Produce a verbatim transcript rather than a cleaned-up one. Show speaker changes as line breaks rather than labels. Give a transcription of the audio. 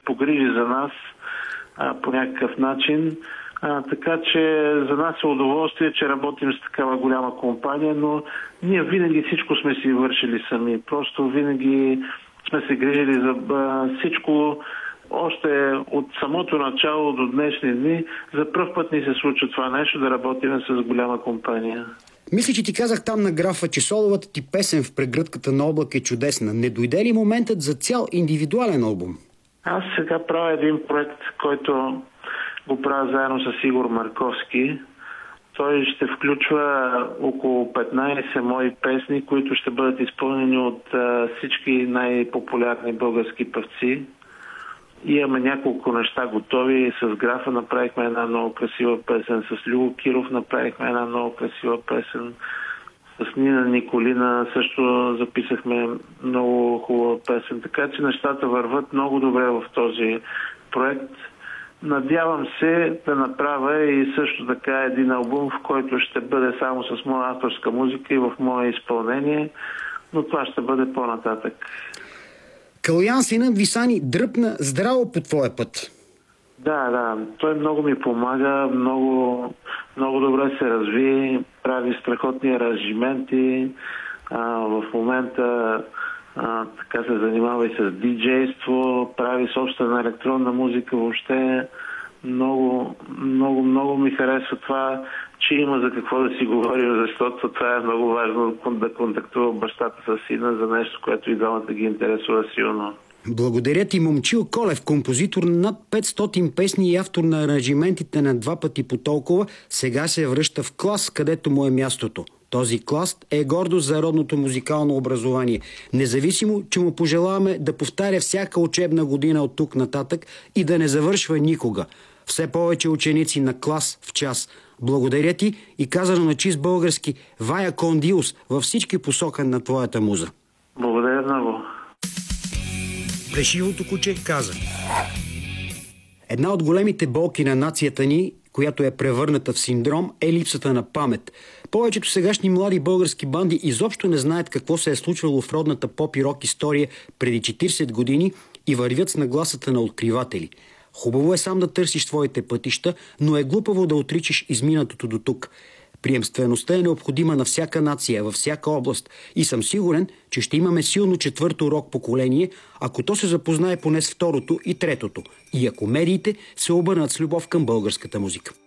погрижи за нас а, по някакъв начин. А, така че за нас е удоволствие, че работим с такава голяма компания, но ние винаги всичко сме си вършили сами. Просто винаги сме се грижили за а, всичко. Още от самото начало до днешни дни за пръв път ни се случва това нещо, да работим с голяма компания.
Мисля, че ти казах там на графа, че соловата ти песен в прегръдката на облак е чудесна. Не дойде ли моментът за цял индивидуален албум?
Аз сега правя един проект, който го правя заедно с Игор Марковски. Той ще включва около петнайсет мои песни, които ще бъдат изпълнени от а, всички най-популярни български певци. И имаме няколко неща готови. С графа направихме една много красива песен, с Любо Киров направихме една много красива песен, с Нина Николина също записахме много хубава песен. Така че нещата върват много добре в този проект. Надявам се да направя и също така един албум, в който ще бъде само с моя авторска музика и в мое изпълнение, но това ще бъде по-нататък.
Калоян, синът Висани, дръпна здраво по твоя път.
Да, да. Той много ми помага, много, много добре се разви, прави страхотни аранжименти. А, в момента а, така се занимава и с диджейство, прави собствена електронна музика въобще. Много, много, много ми харесва това, че има за какво да си говорим, защото това е много важно да контактува бащата с сина за нещо, което и двамата ги интересува силно.
Благодаря ти, Момчил Колев, композитор на над петстотин песни и автор на аранжиментите на Два пъти по толкова, сега се връща в клас, където му е мястото. Този клас е гордост за родното музикално образование. Независимо, че му пожелаваме да повтаря всяка учебна година от тук нататък и да не завършва никога. Все повече ученици на клас в час. Благодаря ти и казано на чист български Вая кон Диос във всички посока на твоята муза.
Благодаря много.
Плешивото куче каза: една от големите болки на нацията ни, която е превърната в синдром, е липсата на памет. Повечето сегашни млади български банди изобщо не знаят какво се е случвало в родната поп и рок история преди четирийсет години и вървят с нагласата на откриватели. Хубаво е сам да търсиш твоите пътища, но е глупаво да отричаш изминатото до тук. Приемствеността е необходима на всяка нация, във всяка област и съм сигурен, че ще имаме силно четвърто рок поколение, ако то се запознае поне с второто и третото и ако медиите се обърнат с любов към българската музика.